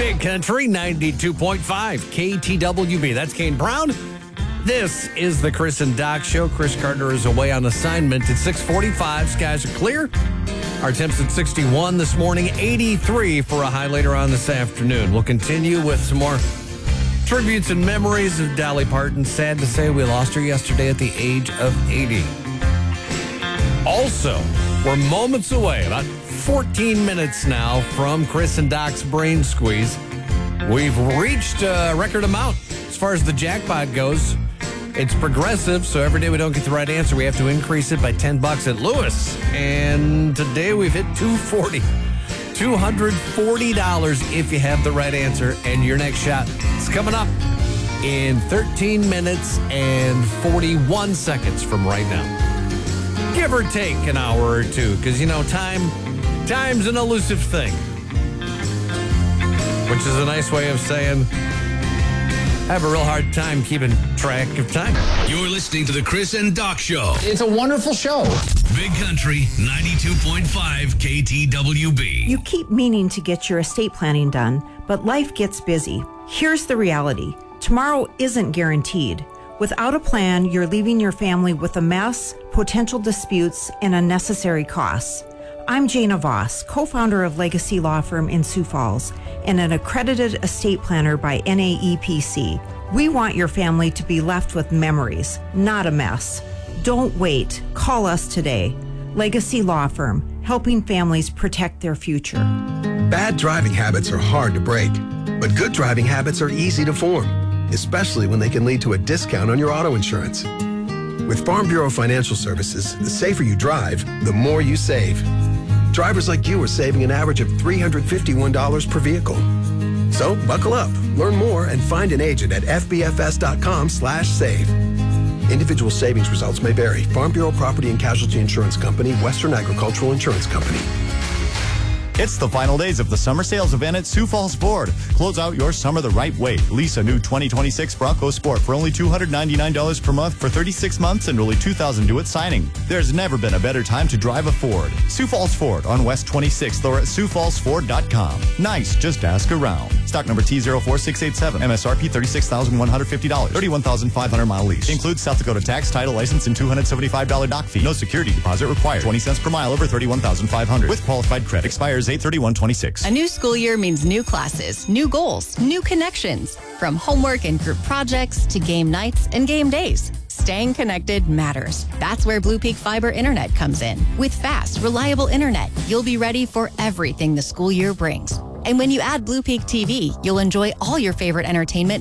Big Country 92.5 KTWB. That's Kane Brown. This is the Chris and Doc Show. Chris Gardner is away on assignment at 6:45. Skies are clear. Our temps at 61 this morning, 83 for a high later on this afternoon. We'll continue with some more tributes and memories of Dolly Parton. Sad to say we lost her yesterday at the age of 80. Also, we're moments away, about 14 minutes now from Chris and Doc's Brain Squeeze. We've reached a record amount as far as the jackpot goes. It's progressive, so every day we don't get the right answer, we have to increase it by $10 at Lewis. And today we've hit $240. $240 if you have the right answer. And your next shot is coming up in 13 minutes and 41 seconds from right now. Give or take an hour or two, because, you know, time's an elusive thing. Which is a nice way of saying I have a real hard time keeping track of time. You're listening to the Chris and Doc Show. It's a wonderful show. Big Country 92.5 KTWB. You keep meaning to get your estate planning done, but life gets busy. Here's the reality. Tomorrow isn't guaranteed. Without a plan, you're leaving your family with a mess, potential disputes, and unnecessary costs. I'm Jana Voss, co-founder of Legacy Law Firm in Sioux Falls and an accredited estate planner by NAEPC. We want your family to be left with memories, not a mess. Don't wait. Call us today. Legacy Law Firm, helping families protect their future. Bad driving habits are hard to break, but good driving habits are easy to form, especially when they can lead to a discount on your auto insurance. With Farm Bureau Financial Services, the safer you drive, the more you save. Drivers like you are saving an average of $351 per vehicle. So buckle up, learn more, and find an agent at fbfs.com/save. Individual savings results may vary. Farm Bureau Property and Casualty Insurance Company, Western Agricultural Insurance Company. It's the final days of the summer sales event at Sioux Falls Ford. Close out your summer the right way. Lease a new 2026 Bronco Sport for only $299 per month for 36 months and only $2,000 due at signing. There's never been a better time to drive a Ford. Sioux Falls Ford on West 26th or at SiouxFallsFord.com. Nice, just ask around. Stock number T04687. MSRP $36,150. 31,500 mile lease. Includes South Dakota tax, title, license, and $275 dock fee. No security deposit required. 20 cents per mile over 31,500 with qualified credit. Expires 8/31/26. A new school year means new classes, new goals, new connections. From homework and group projects to game nights and game days. Staying connected matters. That's where Blue Peak Fiber Internet comes in. With fast, reliable internet, you'll be ready for everything the school year brings. And when you add Blue Peak TV, you'll enjoy all your favorite entertainment